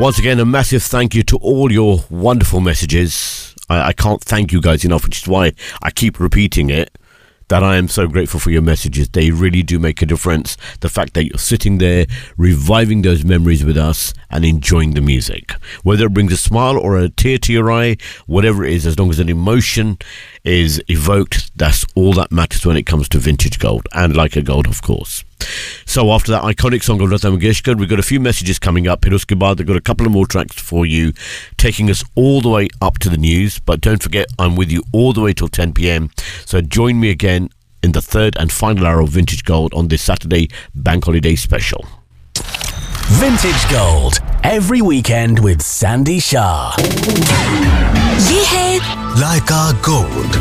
Once again, a massive thank you to all your wonderful messages. I can't thank you guys enough, which is why I keep repeating it, that I am so grateful for your messages. They really do make a difference. The fact that you're sitting there, reviving those memories with us and enjoying the music. Whether it brings a smile or a tear to your eye, whatever it is, as long as an emotion is evoked, that's all that matters when it comes to Vintage Gold, and Like a Gold, of course. So after that iconic song of Lata Mangeshkar, we've got a few messages coming up. Phir uske baad, I've got a couple of more tracks for you, taking us all the way up to the news. But don't forget, I'm with you all the way till 10 p.m. So join me again in the third and final hour of Vintage Gold on this Saturday Bank Holiday special. Vintage Gold, every weekend with Sandy Shah. ये है Laika Gold.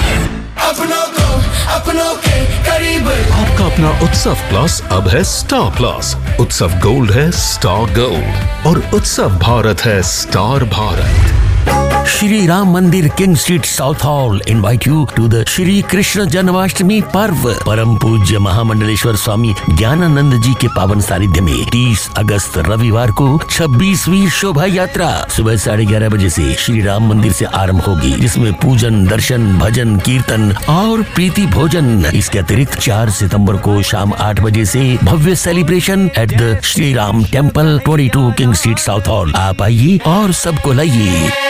अपनों के करीब। आपका अपना उत्सव plus अब है स्टार प्लस। उत्सव गोल्ड है स्टार गोल्ड और उत्सव भारत है star Bharat. Shri Ram Mandir, King Street, South Hall invite you to the Shri Krishna Janmashtami Parv। परम पूज्य महामंडलेश्वर स्वामी ज्ञानानंद जी के पावन सानिध्य में 30 अगस्त रविवार को 26वीं शोभा यात्रा सुबह 11:30 बजे से श्री राम मंदिर से आरंभ होगी, जिसमें पूजन, दर्शन, भजन, कीर्तन और प्रीति भोजन। इसके अतिरिक्त 4 सितंबर को शाम 8 बजे से भव्य celebration at the Shri Ram temple 22 king street south hall. आप आइए और सबको लाइए।